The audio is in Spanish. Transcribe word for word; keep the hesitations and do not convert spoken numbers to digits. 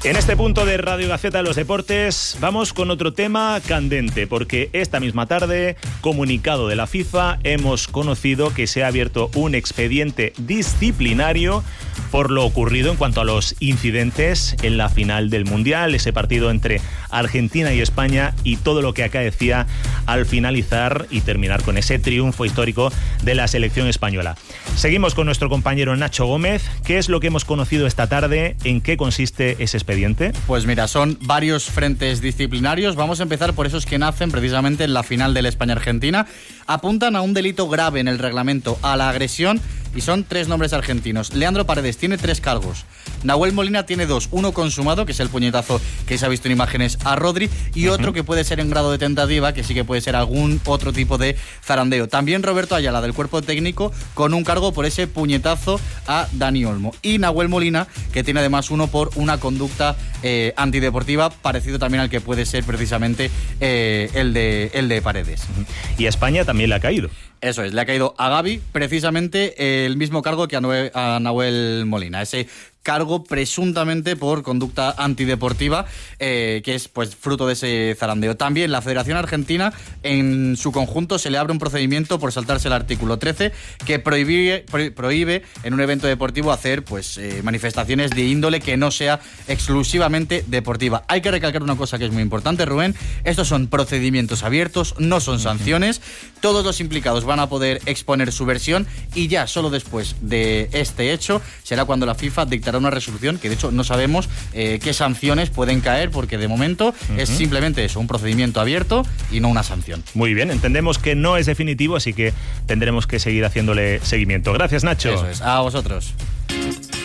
En este punto de Radio Gaceta de los Deportes vamos con otro tema candente, porque esta misma tarde, comunicado de la FIFA, hemos conocido que se ha abierto un expediente disciplinario por lo ocurrido en cuanto a los incidentes en la final del Mundial, ese partido entre Argentina y España y todo lo que acaecía al finalizar y terminar con ese triunfo histórico de la selección española. Seguimos con nuestro compañero Nacho Gómez. ¿Qué es lo que hemos conocido esta tarde? ¿En qué consiste ese expediente? Pues mira, son varios frentes disciplinarios. Vamos a empezar por esos que nacen precisamente en la final de la España-Argentina. Apuntan a un delito grave en el reglamento, a la agresión, y son tres nombres argentinos. Leandro Paredes tiene tres cargos. Nahuel Molina tiene dos. Uno consumado, que es el puñetazo que se ha visto en imágenes a Rodri, y uh-huh. otro que puede ser en grado de tentativa, que sí que puede ser algún otro tipo de zarandeo. También Roberto Ayala, del cuerpo técnico, con un cargo por ese puñetazo a Dani Olmo. Y Nahuel Molina, que tiene además uno por una conducta eh, antideportiva, parecido también al que puede ser precisamente eh, el, de, el de Paredes. Uh-huh. Y a España también le ha caído. Eso es, le ha caído a Gavi precisamente el mismo cargo que a, Noe, a Nahuel Molina, ese cargo presuntamente por conducta antideportiva, eh, que es pues fruto de ese zarandeo. También la Federación Argentina, en su conjunto, se le abre un procedimiento por saltarse el artículo trece, que prohíbe, pro, prohíbe en un evento deportivo hacer pues eh, manifestaciones de índole que no sea exclusivamente deportiva. Hay que recalcar una cosa que es muy importante, Rubén: estos son procedimientos abiertos, no son sanciones. Todos los implicados van a poder exponer su versión, y ya solo después de este hecho será cuando la FIFA dictará una resolución, que de hecho no sabemos eh, qué sanciones pueden caer, porque de momento uh-huh. es simplemente eso, un procedimiento abierto y no una sanción. Muy bien, entendemos que no es definitivo, así que tendremos que seguir haciéndole seguimiento. Gracias, Nacho. Eso es, a vosotros.